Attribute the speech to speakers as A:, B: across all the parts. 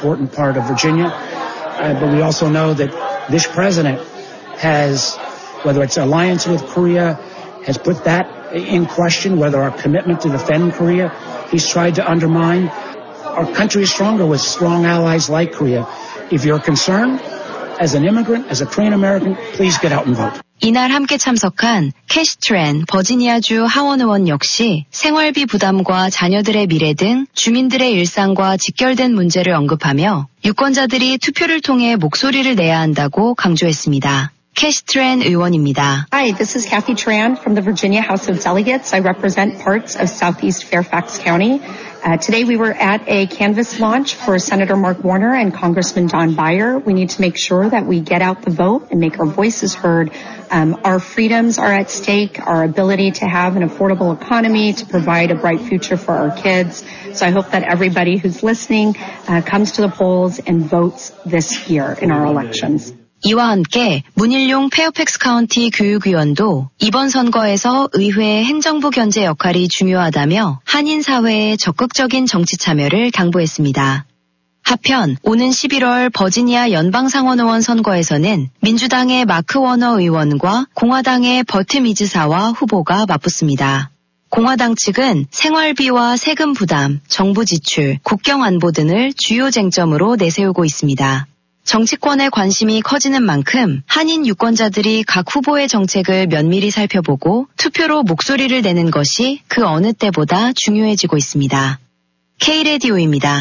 A: important part of Virginia. But we also know that this president has, whether it's alliance with Korea, has put that in question, whether our commitment to defend Korea, he's tried to undermine. Our country is stronger with strong allies like Korea. If you're concerned, as an immigrant, as a Korean American, please get out and vote.
B: 이날 함께 참석한 캐시 트렌 버지니아주 하원 의원 역시 생활비 부담과 자녀들의 미래 등 주민들의 일상과 직결된 문제를 언급하며 유권자들이 투표를 통해 목소리를 내야 한다고 강조했습니다. 캐시 트렌 의원입니다.
C: Hi, this is Kathy Tran from the Virginia House of Delegates. I represent parts of Southeast Fairfax County. Today we were at a canvass launch for Senator Mark Warner and Congressman Don Beyer. We need to make sure that we get out the vote and make our voices heard. Our freedoms are at stake, our ability to have an affordable economy, to provide a bright future for our kids. So I hope that everybody who's listening comes to the polls and votes this year in our elections.
B: 이와 함께 문일용 페어팩스 카운티 교육위원도 이번 선거에서 의회 행정부 견제 역할이 중요하다며 한인 사회의 적극적인 정치 참여를 당부했습니다. 한편 오는 11월 버지니아 연방상원의원 선거에서는 민주당의 마크 워너 의원과 공화당의 버트 미즈사와 후보가 맞붙습니다. 공화당 측은 생활비와 세금 부담, 정부 지출, 국경 안보 등을 주요 쟁점으로 내세우고 있습니다. 정치권의 관심이 커지는 만큼 한인 유권자들이 각 후보의 정책을 면밀히 살펴보고 투표로 목소리를 내는 것이 그 어느 때보다 중요해지고 있습니다. K-라디오입니다.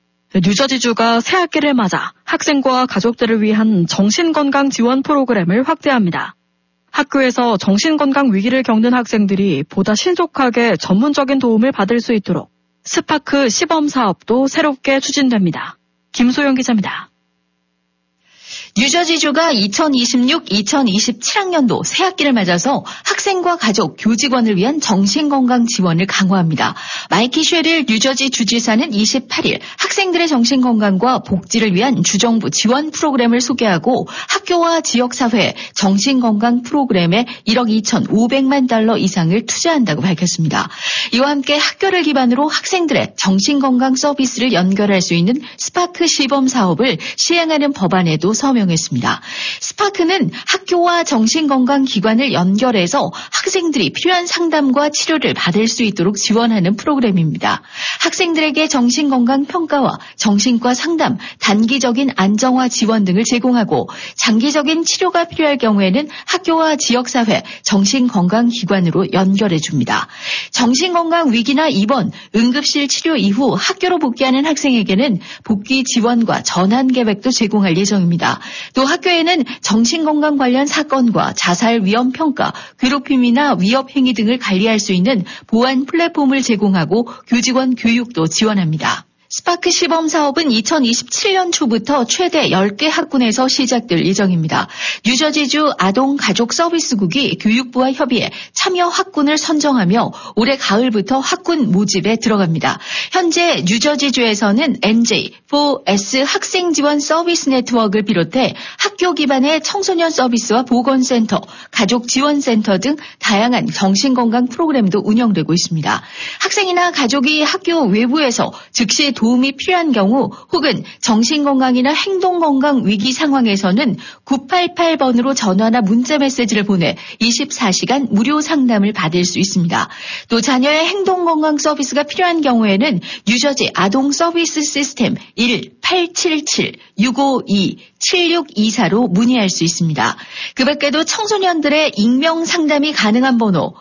D: 뉴저지주가 새학기를 맞아 학생과 가족들을 위한 정신건강 지원 프로그램을 확대합니다. 학교에서 정신건강 위기를 겪는 학생들이 보다 신속하게 전문적인 도움을 받을 수 있도록 스파크 시범 사업도 새롭게 추진됩니다. 김소영 기자입니다.
E: 뉴저지주가 2026-2027학년도 새학기를 맞아서 학생과 가족, 교직원을 위한 정신건강 지원을 강화합니다. 마이키 쉐릴 뉴저지 주지사는 28일 학생들의 정신건강과 복지를 위한 주정부 지원 프로그램을 소개하고 학교와 지역사회 정신건강 프로그램에 1억 2,500만 달러 이상을 투자한다고 밝혔습니다. 이와 함께 학교를 기반으로 학생들의 정신건강 서비스를 연결할 수 있는 스파크 시범 사업을 시행하는 법안에도 서명했습니다. 스파크는 학교와 정신건강기관을 연결해서 학생들이 필요한 상담과 치료를 받을 수 있도록 지원하는 프로그램입니다. 학생들에게 정신건강 평가와 정신과 상담, 단기적인 안정화 지원 등을 제공하고 장기적인 치료가 필요할 경우에는 학교와 지역사회 정신건강기관으로 연결해 줍니다. 정신건강 위기나 입원, 응급실 치료 이후 학교로 복귀하는 학생에게는 복귀 지원과 전환 계획도 제공할 예정입니다. 또 학교에는 정신건강 관련 사건과 자살 위험 평가, 괴롭힘이나 위협 행위 등을 관리할 수 있는 보안 플랫폼을 제공하고 교직원 교육도 지원합니다. 스파크 시범 사업은 2027년 초부터 최대 10개 학군에서 시작될 예정입니다. 뉴저지주 아동가족서비스국이 교육부와 협의해 참여 학군을 선정하며 올해 가을부터 학군 모집에 들어갑니다. 현재 뉴저지주에서는 NJ4S 학생지원 서비스 네트워크를 비롯해 학교 기반의 청소년 서비스와 보건센터, 가족지원센터 등 다양한 정신건강 프로그램도 운영되고 있습니다. 학생이나 가족이 학교 외부에서 즉시 도움이 필요한 경우 혹은 정신건강이나 행동건강 위기 상황에서는 988번으로 전화나 문자 메시지를 보내 24시간 무료 상담을 받을 수 있습니다. 또 자녀의 행동건강 서비스가 필요한 경우에는 뉴저지 아동 서비스 시스템 1-877-652-7624로 문의할 수 있습니다. 그 밖에도 청소년들의 익명 상담이 가능한 번호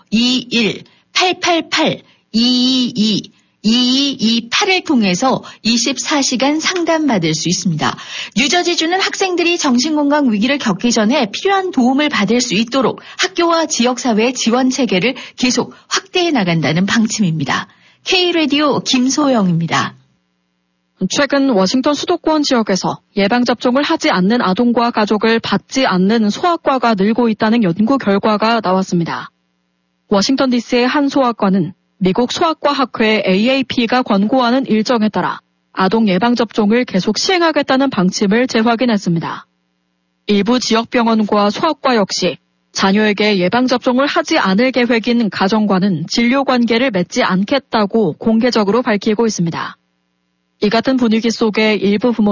E: 21-888-222-2228을 통해서 24시간 상담받을 수 있습니다. 뉴저지주는 학생들이 정신건강 위기를 겪기 전에 필요한 도움을 받을 수 있도록 학교와 지역사회의 지원 체계를 계속 확대해 나간다는 방침입니다. K-라디오 김소영입니다.
D: 최근 워싱턴 수도권 지역에서 예방접종을 하지 않는 아동과 가족을 받지 않는 소아과가 늘고 있다는 연구 결과가 나왔습니다. 워싱턴 DC의 한 소아과는 미국 소아과학회 AAP가 권고하는 일정에 따라 아동 예방접종을 계속 시행하겠다는 방침을 재확인했습니다. 일부 지역병원과 소아과 역시 자녀에게 예방접종을 하지 않을 계획인 가정과는 진료관계를 맺지 않겠다고 공개적으로 밝히고 있습니다. 이 같은 분위기 속에 일부 부모